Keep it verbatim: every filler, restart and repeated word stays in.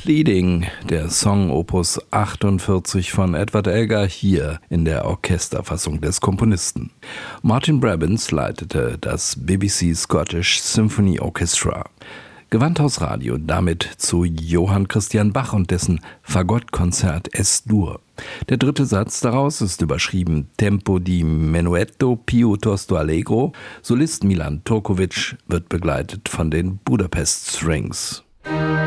Pleading, der Song Opus achtundvierzig von Edward Elgar, hier in der Orchesterfassung des Komponisten. Martin Brabants leitete das B B C Scottish Symphony Orchestra. Gewandhausradio damit zu Johann Christian Bach und dessen Fagottkonzert Es-Dur. Der dritte Satz daraus ist überschrieben Tempo di menuetto piuttosto allegro. Solist Milan Turkovic wird begleitet von den Budapest Strings.